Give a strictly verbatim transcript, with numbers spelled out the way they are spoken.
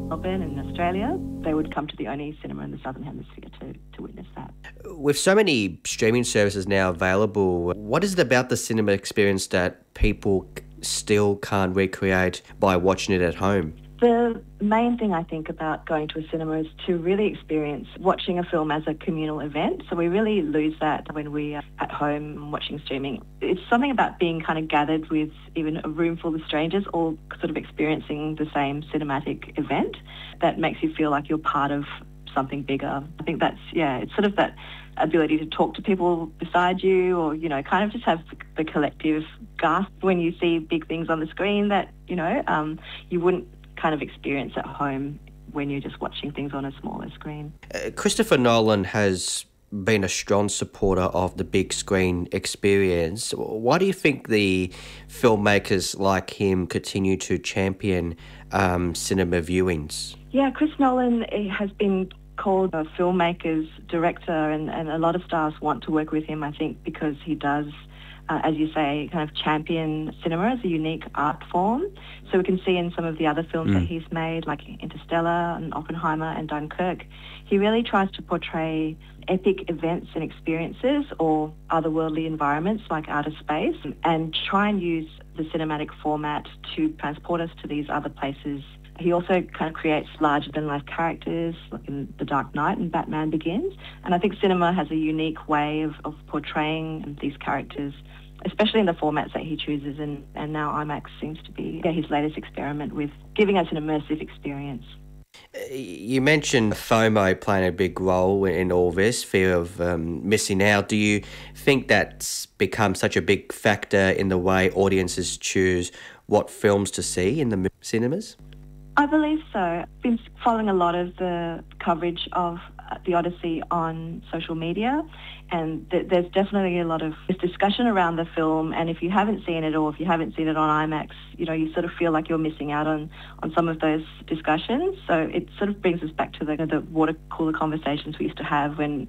Melbourne in Australia, they would come to the only cinema in the Southern Hemisphere to, to witness that. With so many streaming services now available, what is it about the cinema experience that people still can't recreate by watching it at home? The main thing I think about going to a cinema is to really experience watching a film as a communal event. So we really lose that when we are at home watching streaming. It's something about being kind of gathered with even a room full of strangers, all sort of experiencing the same cinematic event that makes you feel like you're part of something bigger. I think that's, yeah, it's sort of that ability to talk to people beside you, or, you know, kind of just have the collective gasp when you see big things on the screen that, you know, um, you wouldn't kind of experience at home when you're just watching things on a smaller screen. Uh, Christopher Nolan has been a strong supporter of the big screen experience. Why do you think the filmmakers like him continue to champion um, cinema viewings? Yeah, Chris Nolan has been called a filmmaker's director, and, and a lot of stars want to work with him, I think, because he does, Uh, as you say, kind of champion cinema as a unique art form. So we can see in some of the other films mm. that he's made, like Interstellar and Oppenheimer and Dunkirk, he really tries to portray epic events and experiences or otherworldly environments like outer space, and try and use the cinematic format to transport us to these other places. He also kind of creates larger-than-life characters, like in The Dark Knight and Batman Begins. And I think cinema has a unique way of, of portraying these characters, especially in the formats that he chooses. And, and now IMAX seems to be yeah, his latest experiment with giving us an immersive experience. You mentioned FOMO playing a big role in all this, fear of um, missing out. Do you think that's become such a big factor in the way audiences choose what films to see in the cinemas? I believe so. I've been following a lot of the coverage of The Odyssey on social media, and th- there's definitely a lot of discussion around the film, and if you haven't seen it, or if you haven't seen it on IMAX, you know, you sort of feel like you're missing out on, on some of those discussions. So it sort of brings us back to the, the water cooler conversations we used to have when